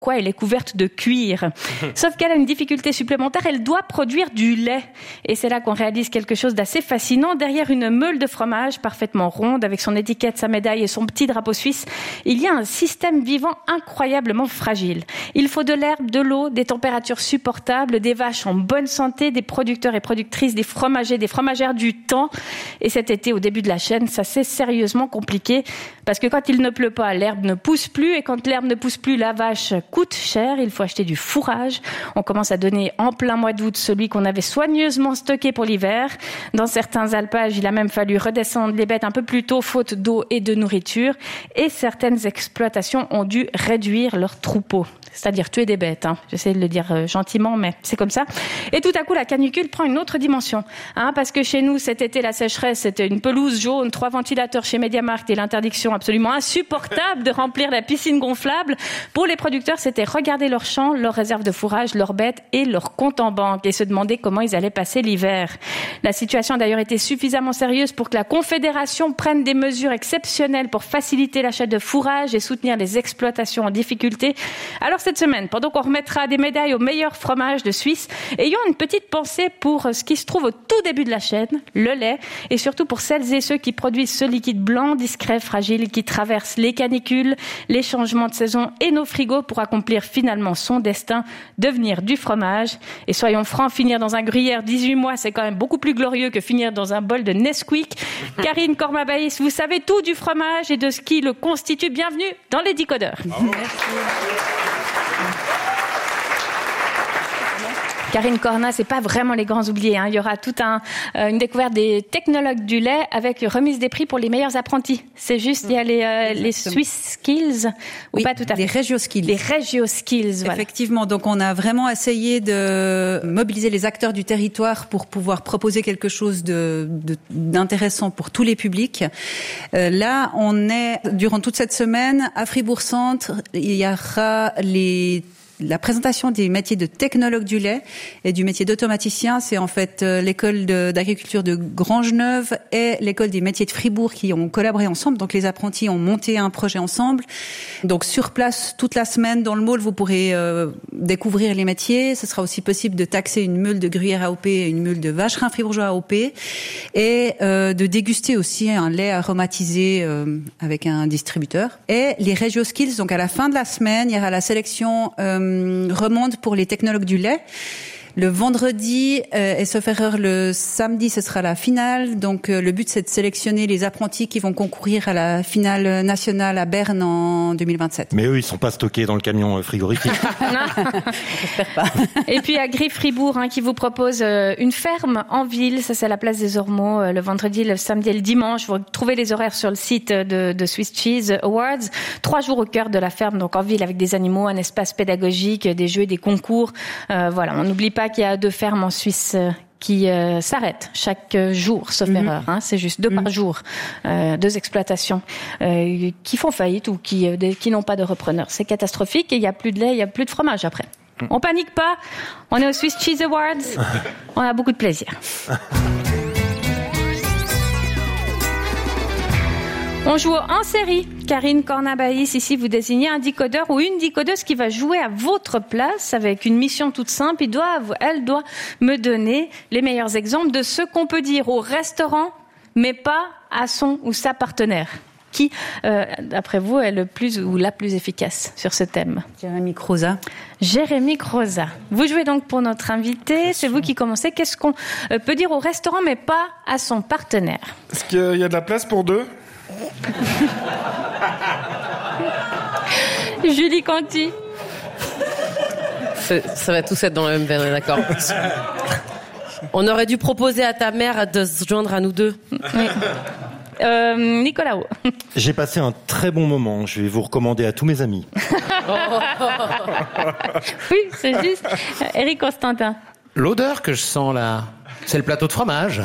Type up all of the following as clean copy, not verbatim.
pourquoi elle est couverte de cuir. Sauf qu'elle a une difficulté supplémentaire, elle doit produire du lait. Et c'est là qu'on réalise quelque chose d'assez fascinant. Derrière une meule de fromage parfaitement ronde, avec son étiquette, sa médaille et son petit drapeau suisse, il y a un système vivant incroyablement fragile. Il faut de l'herbe, de l'eau, des températures supportables, des vaches en bonne santé, des producteurs et productrices, des fromagers, des fromagères du temps. Et cet été, au début de la chaîne, ça c'est sérieusement compliqué. Parce que quand il ne pleut pas, l'herbe ne pousse plus. Et quand l'herbe ne pousse plus, la vache coûte cher, il faut acheter du fourrage. On commence à donner en plein mois d'août celui qu'on avait soigneusement stocké pour l'hiver. Dans certains alpages, il a même fallu redescendre les bêtes un peu plus tôt, faute d'eau et de nourriture. Et certaines exploitations ont dû réduire leurs troupeaux. C'est-à-dire tuer des bêtes. J'essaie de le dire gentiment, mais c'est comme ça. Et tout à coup, la canicule prend une autre dimension. Parce que chez nous, cet été, la sécheresse, c'était une pelouse jaune, 3 ventilateurs chez MediaMarkt et l'interdiction absolument insupportable de remplir la piscine gonflable. Pour les producteurs, c'était regarder leurs champs, leurs réserves de fourrage, leurs bêtes et leurs comptes en banque et se demander comment ils allaient passer l'hiver. La situation a d'ailleurs été suffisamment sérieuse pour que la Confédération prenne des mesures exceptionnelles pour faciliter l'achat de fourrage et soutenir les exploitations en difficulté. Alors cette semaine, pendant qu'on remettra des médailles au meilleur fromage de Suisse, ayons une petite pensée pour ce qui se trouve au tout début de la chaîne, le lait, et surtout pour celles et ceux qui produisent ce liquide blanc, discret, fragile, qui traverse les canicules, les changements de saison et nos frigos pour accomplir finalement son destin, devenir du fromage. Et soyons francs, finir dans un gruyère 18 mois, c'est quand même beaucoup plus glorieux que finir dans un bol de Nesquik. Karine Cormabaïs, vous savez tout du fromage et de ce qui le constitue. Bienvenue dans les Décodeurs. Karine Corna, c'est pas vraiment les grands oubliés. Il y aura toute une découverte des technologues du lait avec remise des prix pour les meilleurs apprentis. C'est juste, il y a les Swiss Skills, ou oui, pas tout à fait. Les Regio Skills. Les Regio Skills, voilà. Effectivement, donc on a vraiment essayé de mobiliser les acteurs du territoire pour pouvoir proposer quelque chose d'intéressant pour tous les publics. Là, on est, durant toute cette semaine, à Fribourg-Centre, il y aura la présentation des métiers de technologue du lait et du métier d'automaticien. C'est en fait l'école d'agriculture de Grangeneuve et l'école des métiers de Fribourg qui ont collaboré ensemble. Donc les apprentis ont monté un projet ensemble. Donc sur place, toute la semaine dans le môle, vous pourrez découvrir les métiers. Ce sera aussi possible de taxer une meule de gruyère AOP et une meule de vacherin fribourgeois AOP et de déguster aussi un lait aromatisé avec un distributeur. Et les Regio Skills, donc à la fin de la semaine, il y aura la sélection remonte pour les technologues du lait. Le vendredi et sauf erreur le samedi, ce sera la finale. Donc le but c'est de sélectionner les apprentis qui vont concourir à la finale nationale à Berne en 2027. Mais eux, ils sont pas stockés dans le camion frigorifique. J'espère pas. Et puis à Griffe-Fribourg qui vous propose une ferme en ville, ça c'est à la place des Ormeaux, le vendredi, le samedi et le dimanche. Vous trouvez les horaires sur le site de Swiss Cheese Awards. 3 jours au cœur de la ferme, donc en ville avec des animaux, un espace pédagogique, des jeux, des concours. Voilà, on n'oublie pas qu'il y a 2 fermes en Suisse qui s'arrêtent chaque jour, sauf erreur. C'est juste 2 par jour, 2 exploitations qui font faillite ou qui n'ont pas de repreneur. C'est catastrophique et il y a plus de lait, il y a plus de fromage après. On panique pas, on est au Swiss Cheese Awards, on a beaucoup de plaisir. On joue en série. Karine Cornabaïs, ici, vous désignez un décodeur ou une décodeuse qui va jouer à votre place avec une mission toute simple. Elle doit me donner les meilleurs exemples de ce qu'on peut dire au restaurant, mais pas à son ou sa partenaire. Qui, d'après vous, est le plus ou la plus efficace sur ce thème? Jérémy Croza. Jérémy Croza. Vous jouez donc pour notre invité. C'est vous qui commencez. Qu'est-ce qu'on peut dire au restaurant, mais pas à son partenaire? Est-ce qu'il y a de la place pour 2? Julie Conti. Ça va tous être dans la même veine, d'accord. On aurait dû proposer à ta mère de se joindre à nous 2. Oui. Nicolas O. J'ai passé un très bon moment. Je vais vous recommander à tous mes amis. Oui, c'est juste. Éric Constantin. L'odeur que je sens là, c'est le plateau de fromage.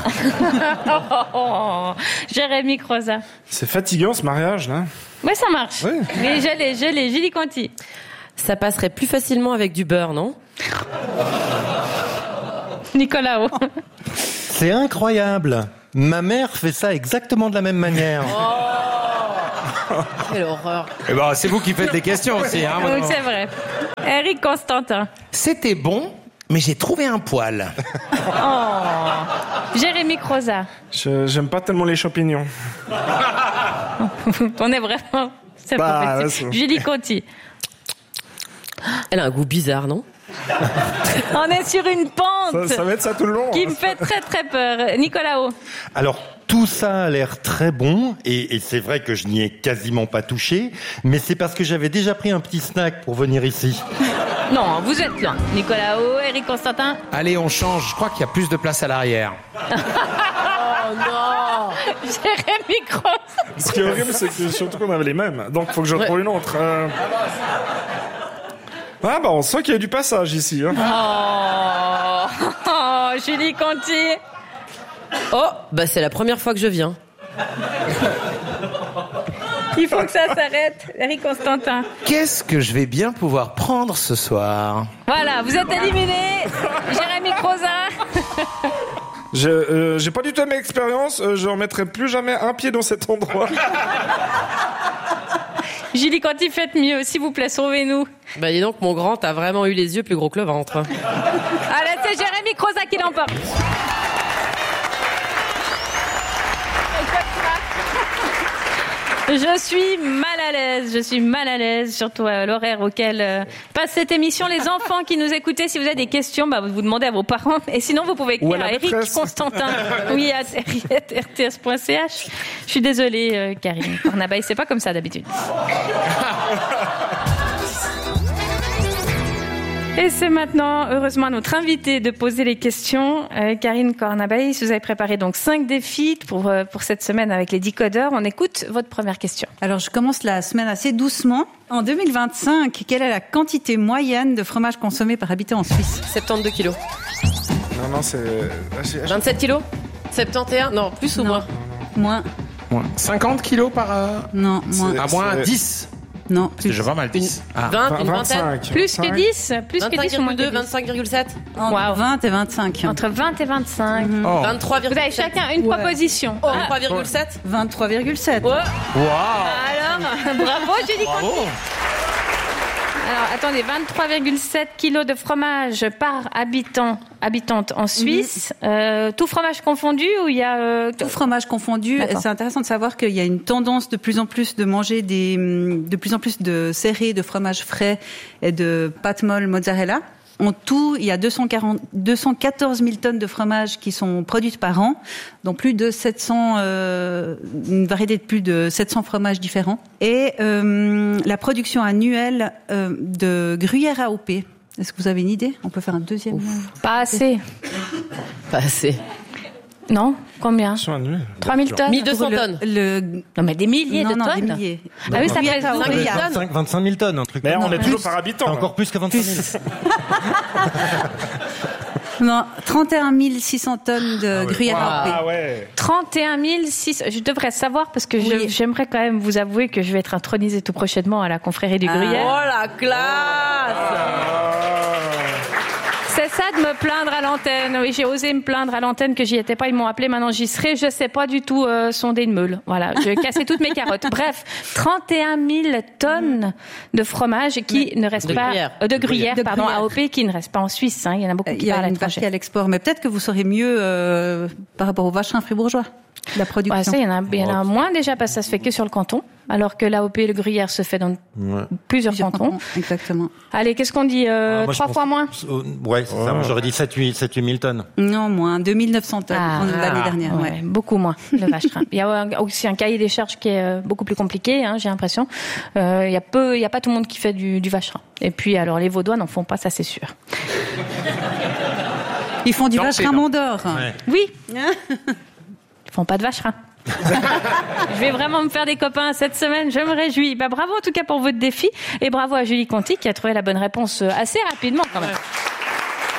Jérémy Croza. C'est fatigant ce mariage là. Ouais, ça marche. Oui. Mais je l'ai. Julie Conti. Ça passerait plus facilement avec du beurre, non? Nicolas O. C'est incroyable. Ma mère fait ça exactement de la même manière. Quelle horreur. Eh ben, c'est vous qui faites des questions aussi, hein. Oui, c'est vrai. Eric Constantin. C'était bon, mais j'ai trouvé un poil. Jérémy Croza. J'aime pas tellement les champignons. On est vraiment... C'est Bah, pas ouais, possible. c'est- Julie Conti. Elle a un goût bizarre, non? On est sur une pente Ça va être ça tout le long. qui hein. me fait très très peur. Nicolas O. Alors, tout ça a l'air très bon, et c'est vrai que je n'y ai quasiment pas touché, mais c'est parce que j'avais déjà pris un petit snack pour venir ici. Non, vous êtes loin. Nicolas O, Eric Constantin. Allez, on change. Je crois qu'il y a plus de place à l'arrière. Oh non! Jérémy Croza. Ce qui est horrible, c'est que surtout qu'on avait les mêmes. Donc, faut que je retrouve une autre. Ah bah, on sent qu'il y a du passage ici. Hein. Oh, Julie Conti. Oh, bah c'est la première fois que je viens. Il faut que ça s'arrête. Eric Constantin. Qu'est-ce que je vais bien pouvoir prendre ce soir? Voilà, vous êtes éliminé. Jérémy Croza. J'ai pas du tout aimé l'expérience. Je remettrai plus jamais un pied dans cet endroit. Julie Conti, faites mieux, s'il vous plaît, sauvez-nous. Bah dis donc, mon grand, t'as vraiment eu les yeux plus gros que le ventre. Allez, c'est Jérémy Croza qui l'emporte. Je suis mal à l'aise, surtout à l'horaire auquel passe cette émission. Les enfants qui nous écoutez, si vous avez des questions, bah, vous demandez à vos parents. Et sinon, vous pouvez Ou écrire à à la Eric maîtresse. Constantin. Oui, à rts.ch. Je suis désolée, Karine Cornabaye, c'est pas comme ça d'habitude. Et c'est maintenant, heureusement, à notre invité de poser les questions. Karine Cornabaye, vous avez préparé donc 5 défis pour cette semaine avec les décodeurs. On écoute votre première question. Alors, je commence la semaine assez doucement. En 2025, quelle est la quantité moyenne de fromage consommé par habitant en Suisse? 72 kilos. Non, c'est... 27 kilos? 71? Non, plus ou Non. moins? Moins. 50 kilos par... Non, moins. À moins c'est- 10. Non, C'est déjà pas mal 10. Ah. 20, une vingtaine? 25. Plus que 10? Plus que 10 ou moins que 25,2, 10? 25,7? entre Wow. 20 et 25. Entre 20 et 25. Oh. 23,7. Vous avez chacun une Ouais. proposition. 23,7? 23,7. Ouais. Wow. Alors, bravo Julie Bravo. Conti. Alors, attendez, 23,7 kilos de fromage par habitante en Suisse. Tout fromage confondu ou il y a... Tout fromage confondu. D'accord. C'est intéressant de savoir qu'il y a une tendance de plus en plus de manger de plus en plus de serrés, de fromage frais et de pâte molle mozzarella. En tout, il y a 214 000 tonnes de fromage qui sont produites par an, dont plus de 700, une variété de plus de 700 fromages différents. Et la production annuelle de gruyère AOP. Est-ce que vous avez une idée? On peut faire un deuxième. Pas assez. Pas assez. Non? Combien? 3000 tonnes? 1200 tonnes. Non, mais des milliers Non, de non, tonnes? des milliers. Ah oui, ça Gruyère présente AOP. 5 000 tonnes. 25 000 tonnes, un truc. Mais comme on ça. est toujours par habitant. C'est là. encore plus que 25 000. Non, 31 600 tonnes de gruyère AOP. Ah ouais. 31 600. Je devrais savoir parce que Oui. j'aimerais quand même vous avouer que je vais être intronisée tout prochainement à la confrérie du Oh Gruyère. la classe! C'est ça de me plaindre à l'antenne. Oui, j'ai osé me plaindre à l'antenne que j'y étais pas. Ils m'ont appelé, maintenant j'y serai. Je sais pas du tout sonder une meule. Voilà, je cassais toutes mes carottes. Bref, 31 000 tonnes de fromage qui ne restent De pas... gruyère. de gruyère, De pardon, gruyère. AOP, qui ne reste pas en Suisse. Hein. Il y en a beaucoup Il qui y partent a à une partie l'étranger. à l'export, mais peut-être que vous saurez mieux par rapport au vacherin fribourgeois, la production. Ouais, ça, il y en a moins déjà parce que ça se fait que sur le canton, alors que l'AOP et le gruyère se fait dans plusieurs cantons. Exactement. Allez, qu'est-ce qu'on dit? Moi, je 3 pense- fois moins? Ouais, c'est ça. Moi, j'aurais dit 7 000 tonnes. Non, moins 2900 tonnes l'année dernière. Ouais, Ouais. beaucoup moins, le vacherin. Il y a aussi un cahier des charges qui est beaucoup plus compliqué, hein, j'ai l'impression. Il y a pas tout le monde qui fait du vacherin. Et puis, alors, les Vaudois n'en font pas, ça c'est sûr. Ils font du Non, vacherin c'est non. Mont d'Or. Ouais. Oui. Ils font pas de vacherin. Je vais vraiment me faire des copains cette semaine, je me réjouis. Bah, bravo en tout cas pour votre défi et bravo à Julie Conti qui a trouvé la bonne réponse assez rapidement quand même.